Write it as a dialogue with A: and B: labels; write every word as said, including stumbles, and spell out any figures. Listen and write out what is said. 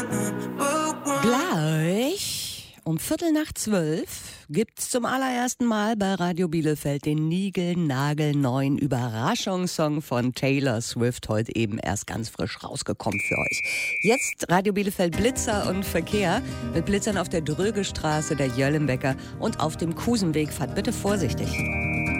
A: Gleich um Viertel nach zwölf gibt's zum allerersten Mal bei Radio Bielefeld den niegelnagelneuen Überraschungssong von Taylor Swift, heute eben erst ganz frisch rausgekommen für euch. Jetzt Radio Bielefeld Blitzer und Verkehr mit Blitzern auf der Drögestraße, der Jöllenbecker und auf dem Kusenweg. Fahrt bitte vorsichtig.